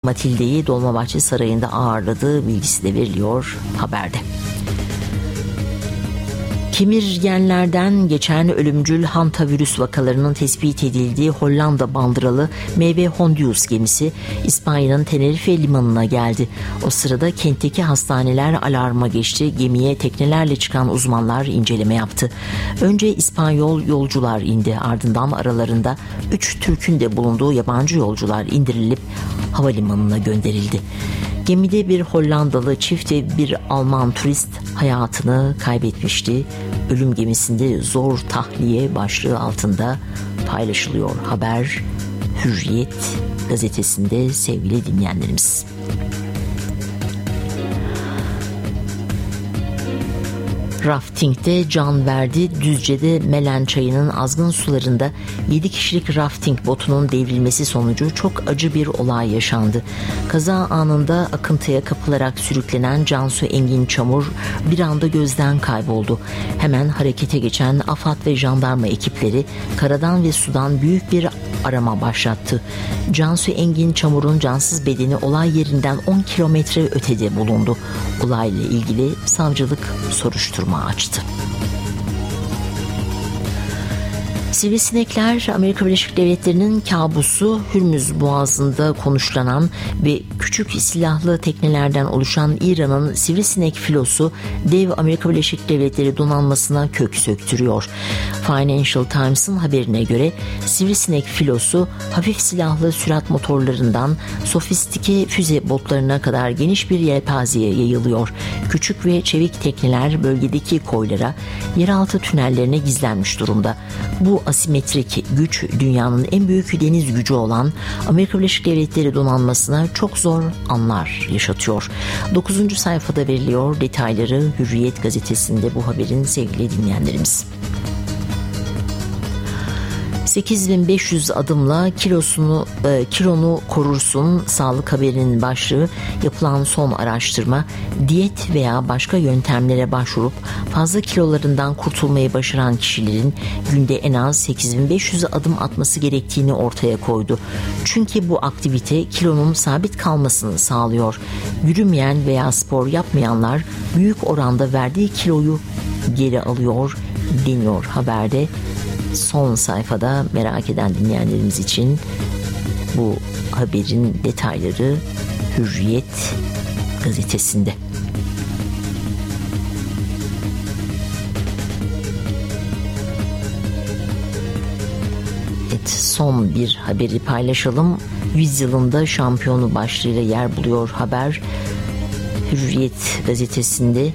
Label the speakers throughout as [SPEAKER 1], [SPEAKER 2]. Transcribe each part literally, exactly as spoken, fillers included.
[SPEAKER 1] Matilde'yi Dolmabahçe Sarayı'nda ağırladığı bilgisi de veriliyor haberde. Kemirgenlerden geçen ölümcül hantavirüs vakalarının tespit edildiği Hollanda bandıralı M V Hondius gemisi İspanya'nın Tenerife limanına geldi. O sırada kentteki hastaneler alarma geçti. Gemiye teknelerle çıkan uzmanlar inceleme yaptı. Önce İspanyol yolcular indi. Ardından aralarında üç Türk'ün de bulunduğu yabancı yolcular indirilip havalimanına gönderildi. Gemide bir Hollandalı çift ve bir Alman turist hayatını kaybetmişti. Ölüm gemisinde zor tahliye başlığı altında paylaşılıyor haber Hürriyet gazetesinde sevgili dinleyenlerimiz. Rafting'de can verdi. Düzce'de Melen Çayı'nın azgın sularında yedi kişilik rafting botunun devrilmesi sonucu çok acı bir olay yaşandı. Kaza anında akıntıya kapılarak sürüklenen Cansu Engin Çamur bir anda gözden kayboldu. Hemen harekete geçen AFAD ve jandarma ekipleri karadan ve sudan büyük bir arama başlattı. Cansu Engin Çamur'un cansız bedeni olay yerinden on kilometre ötede bulundu. Olayla ilgili savcılık soruşturma açtı. Sivrisinekler Amerika Birleşik Devletleri'nin kabusu. Hürmüz Boğazı'nda konuşlanan ve küçük silahlı teknelerden oluşan İran'ın sivrisinek filosu dev Amerika Birleşik Devletleri donanmasına kök söktürüyor. Financial Times'ın haberine göre sivrisinek filosu hafif silahlı sürat motorlarından sofistike füze botlarına kadar geniş bir yelpazeye yayılıyor. Küçük ve çevik tekneler bölgedeki koylara, yeraltı tünellerine gizlenmiş durumda. Bu asimetrik güç dünyanın en büyük deniz gücü olan Amerika Birleşik Devletleri donanmasına çok zor anlar yaşatıyor. dokuzuncu sayfada veriliyor detayları Hürriyet gazetesinde bu haberin sevgili dinleyenlerimiz. sekiz bin beş yüz adımla kilosunu e, kilonu korursun sağlık haberinin başlığı. Yapılan son araştırma diyet veya başka yöntemlere başvurup fazla kilolarından kurtulmayı başaran kişilerin günde en az sekiz bin beş yüz adım atması gerektiğini ortaya koydu. Çünkü bu aktivite kilonun sabit kalmasını sağlıyor. Yürümeyen veya spor yapmayanlar büyük oranda verdiği kiloyu geri alıyor deniyor haberde. Son sayfada merak eden dinleyenlerimiz için bu haberin detayları Hürriyet gazetesinde. Evet, son bir haberi paylaşalım. Yüzyılında şampiyonu başlığıyla yer buluyor haber Hürriyet gazetesinde.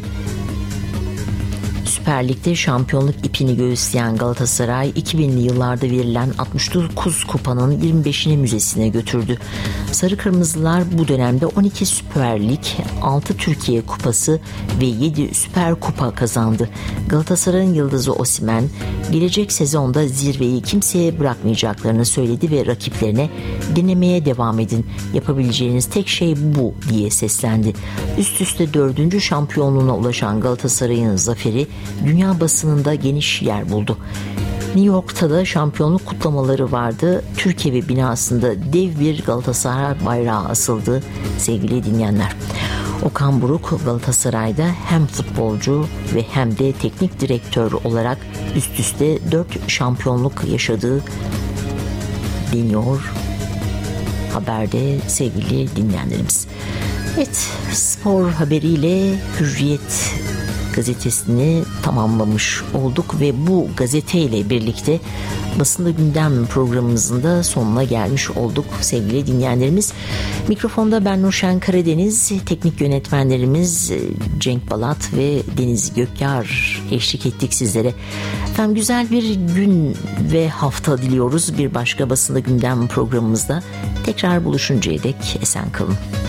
[SPEAKER 1] Süper Lig'de şampiyonluk ipini göğüsleyen Galatasaray iki binli yıllarda verilen altmış dokuz kupanın yirmi beşini müzesine götürdü. Sarı Kırmızılar bu dönemde on iki Süper Lig, altı Türkiye Kupası ve yedi Süper Kupa kazandı. Galatasaray'ın yıldızı Osimhen gelecek sezonda zirveyi kimseye bırakmayacaklarını söyledi ve rakiplerine denemeye devam edin, yapabileceğiniz tek şey bu diye seslendi. Üst üste dördüncü şampiyonluğuna ulaşan Galatasaray'ın zaferi dünya basınında geniş yer buldu. New York'ta da şampiyonluk kutlamaları vardı. Türkiye binasında dev bir Galatasaray bayrağı asıldı sevgili dinleyenler. Okan Buruk Galatasaray'da hem futbolcu ve hem de teknik direktör olarak üst üste dört şampiyonluk yaşadığı deniyor haberde sevgili dinleyenlerimiz. Evet, spor haberiyle Hürriyet gazetesini tamamlamış olduk ve bu gazeteyle birlikte Basında Gündem programımızın da sonuna gelmiş olduk sevgili dinleyenlerimiz. Mikrofonda ben Nurşen Karadeniz, teknik yönetmenlerimiz Cenk Balat ve Deniz Gökyar eşlik ettik sizlere. Efendim, güzel bir gün ve hafta diliyoruz. Bir başka Basında Gündem programımızda tekrar buluşuncaya dek esen kalın.